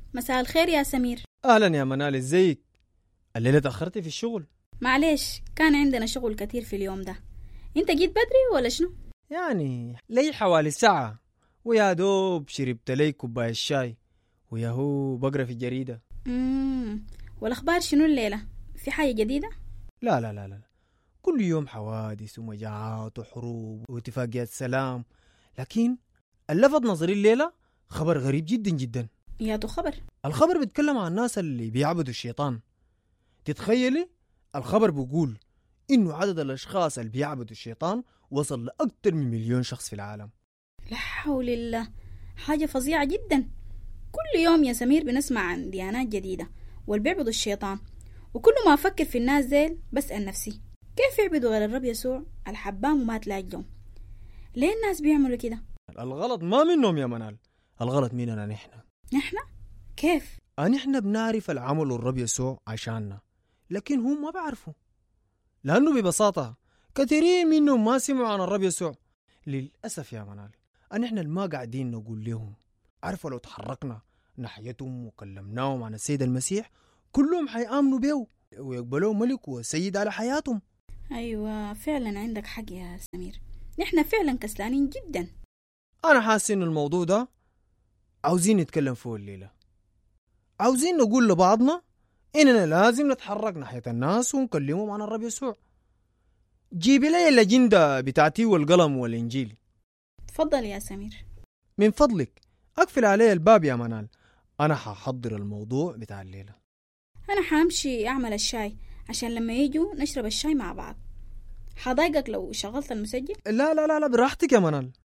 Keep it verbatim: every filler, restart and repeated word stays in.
مساء الخير يا سمير. أهلا يا منال، ازيك؟ الليلة تأخرتي في الشغل؟ معليش، كان عندنا شغل كتير في اليوم ده. انت جيت بدري ولا شنو؟ يعني لي حوالي ساعة، ويا دوب شربت لي كوباية الشاي وياهو بقرا في الجريدة. امم والأخبار شنو الليلة؟ في حاجة جديدة؟ لا لا لا لا، كل يوم حوادث ومجاعات وحروب واتفاقيات سلام، لكن اللفت نظري الليلة خبر غريب جدا جدا. يا تو خبر. الخبر بيتكلم عن الناس اللي بيعبدوا الشيطان. تتخيلي الخبر بيقول إنه عدد الأشخاص اللي بيعبدوا الشيطان وصل لأكثر من مليون شخص في العالم. لا حول الله، حاجة فظيعة جدا. كل يوم يا سمير بنسمع عن ديانات جديدة والبيعبدوا الشيطان، وكل ما أفكر في الناس زيل بسأل نفسي كيف يعبدوا غير الرب يسوع الحبام ومات لاجلهم؟ ليه الناس بيعملوا كده؟ الغلط ما منهم يا منال، الغلط مننا نحن. نحن؟ كيف؟ نحن بنعرف العمل الرب يسوع عشاننا، لكن هم ما بعرفوا، لأنه ببساطة كثيرين منهم ما سمعوا عن الرب يسوع. للأسف يا منال، نحن ما قاعدين نقول لهم. عارفوا لو تحركنا ناحيتهم وكلمناهم عن السيد المسيح كلهم حيآمنوا به ويقبلوا ملك وسيد على حياتهم. أيوة فعلا عندك حق يا سمير، نحن فعلا كسلانين جدا. أنا حاسس إن الموضوع ده عاوزين نتكلم فيه الليلة، عاوزين نقول لبعضنا إننا لازم نتحرك ناحية الناس ونكلمهم عن الرب يسوع. جيبي لي الأجندة بتاعتي والقلم والإنجيل. تفضل يا سمير. من فضلك أقفل علي الباب يا منال، أنا ححضر الموضوع بتاع الليلة. أنا حامشي أعمل الشاي عشان لما يجوا نشرب الشاي مع بعض. حضايقك لو شغلت المسجل؟ لا لا لا لا، براحتك يا منال.